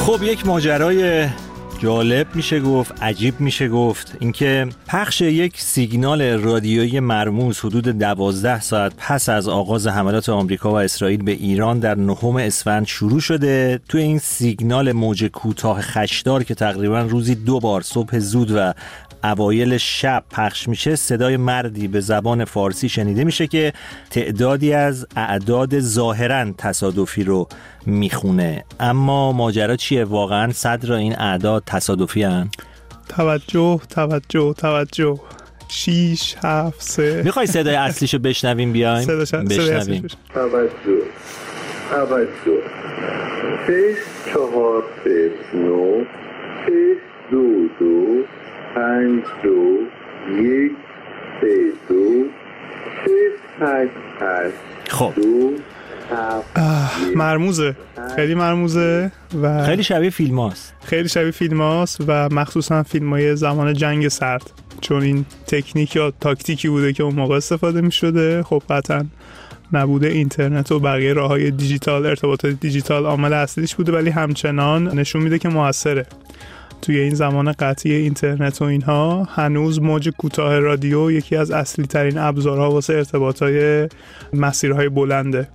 خب یک ماجرای جالب میشه گفت، عجیب میشه گفت، اینکه پخش یک سیگنال رادیویی مرموز حدود 12 ساعت پس از آغاز حملات آمریکا و اسرائیل به ایران در 9 اسفند شروع شده. توی این سیگنال موج کوتاه خشدار که تقریبا روزی 2 بار صبح زود و اوایل شب پخش میشه، صدای مردی به زبان فارسی شنیده میشه که تعدادی از اعداد ظاهراً تصادفی رو میخونه. اما ماجرا چیه؟ واقعاً صدر این اعداد تصادفی هن؟ توجه 6 7 3. میخوای صدای اصلیشو بشنویم؟ بیایم بشنویم. توجه 6 4 3 9 6 2 2 5 2 1 3 2 6 8 8. خب مرموزه، خیلی مرموزه و خیلی شبیه فیلم هاست و مخصوصا فیلم های زمان جنگ سرد، چون این تکنیک یا تاکتیکی بوده که اون موقع استفاده می شده. خب قطعا نبوده اینترنت و بقیه راه‌های دیجیتال، ارتباطات دیجیتال عامل اصلیش بوده، ولی همچنان نشون میده که موثره. توی این زمان قطعی اینترنت و اینها هنوز موج کوتاه رادیو یکی از اصلی ترین ابزارها واسه ارتباطهای مسیرهای بلنده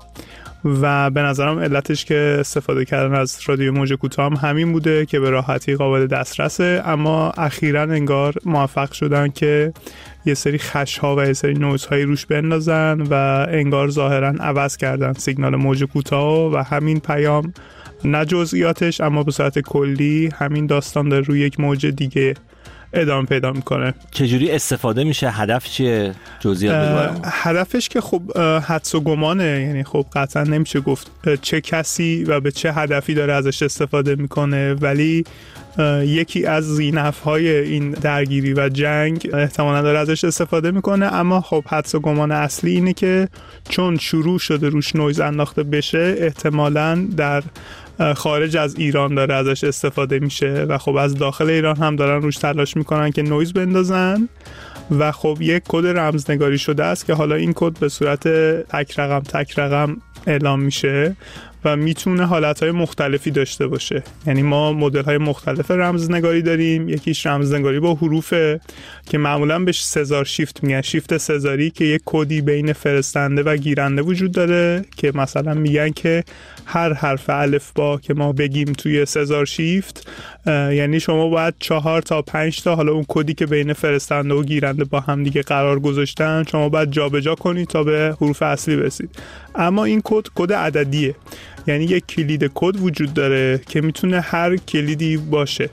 و به نظرم علتش که استفاده کردن از رادیو موج کوتاه هم همین بوده که به راحتی قابل دسترسه. اما اخیراً انگار موفق شدن که یه سری خش‌ها و یه سری نویزهایی روش بندازن و انگار ظاهراً عوض کردن سیگنال موج کوتاه و همین پیام، نه جزئیاتش اما به صورت کلی همین داستان داره روی یک موج دیگه ادامه پیدا میکنه. چجوری استفاده میشه؟ هدف چیه؟ جزئیات بگو. هدفش که خب حدس و گمانه، یعنی خب قطعا نمیشه گفت چه کسی و به چه هدفی داره ازش استفاده میکنه، ولی یکی از زینف‌های این درگیری و جنگ احتمالاً داره ازش استفاده میکنه. اما خب حدس و گمان اصلی اینه که چون شروع شده روش نویز انداخته بشه، احتمالاً در خارج از ایران داره ازش استفاده میشه و خب از داخل ایران هم دارن روش تلاش میکنن که نویز بندازن و خب یک کد رمزنگاری شده است که حالا این کد به صورت تک رقم اعلام میشه و میتونه حالتهای مختلفی داشته باشه. یعنی ما مدل‌های مختلف رمزنگاری داریم. یکیش رمزنگاری با حروفه که معمولاً بهش سزار شیفت میگن، شیفت سزاری، که یک کدی بین فرستنده و گیرنده وجود داره که مثلا میگن که هر حرف الفبا که ما بگیم توی سزار شیفت، یعنی شما باید 4 تا 5 تا حالا اون کدی که بین فرستنده و گیرنده با هم دیگه قرار گذاشتن شما باید جابجا کنید تا به حروف اصلی برسید. اما این کد عددیه، یعنی یک کلید کد وجود داره که میتونه هر کلیدی باشه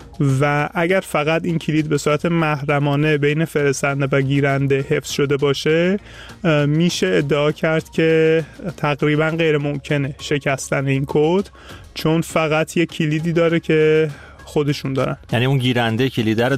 و اگر فقط این کلید به صورت محرمانه بین فرستنده و گیرنده حفظ شده باشه، میشه ادعا کرد که تقریبا غیر ممکنه شکستن این کد، چون فقط یک کلیدی داره که خودشون دارن. یعنی اون گیرنده کلیده رو